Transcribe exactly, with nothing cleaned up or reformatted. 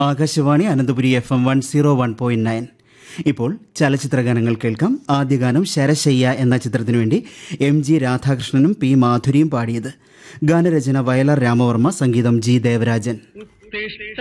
Akashvani Ananthapuri F M one zero one point nine. ഇപ്പോൾ ചലച്ചിത്ര ഗാനങ്ങൾ കേൾക്കാം. ആദ്യ ഗാനം ശരശയ്യ എന്ന ചിത്രത്തിനു വേണ്ടി എം ജി രാധാകൃഷ്ണനും പി മാധുരിയും പാടിയത്. ഗാനരചന വയലാർ രാമവർമ്മ, സംഗീതം ജി ദേവരാജൻ.